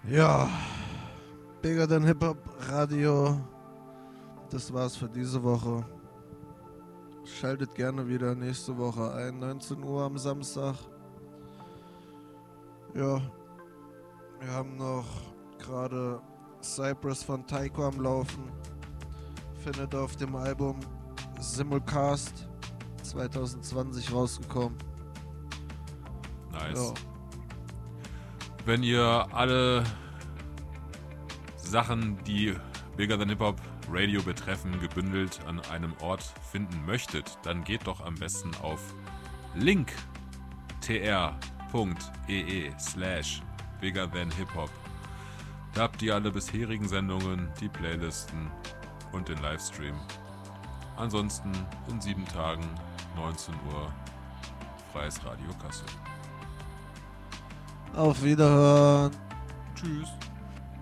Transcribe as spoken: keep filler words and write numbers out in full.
Ja, Bigger Than Hip Hop Radio. Das war's für diese Woche. Schaltet gerne wieder nächste Woche ein, neunzehn Uhr am Samstag. Ja, wir haben noch gerade Cypress von Taiko am Laufen. Findet auf dem Album Simulcast zwanzig zwanzig rausgekommen. Nice. Ja. Wenn ihr alle Sachen, die Bigger Than Hip Hop Radio betreffen, gebündelt an einem Ort finden möchtet, dann geht doch am besten auf linktr.ee slash Bigger Than Hip Hop. Da habt ihr alle bisherigen Sendungen, die Playlisten und den Livestream. Ansonsten in sieben Tagen, neunzehn Uhr, Freies Radio Kassel. Auf Wiederhören. Tschüss.